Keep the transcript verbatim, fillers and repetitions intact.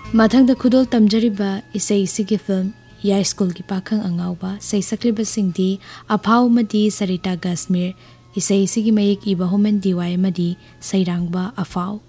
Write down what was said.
मथंग खुदोल तमजरीबा इसई सिगी film या school की पाखंग अंगाउबा सैसक्लिबा सिंगदी अफाव मदी सरिता गस्मीर इसई सिगी मयेक इबा होमन दिवाय मदी सैरांगबा अफाव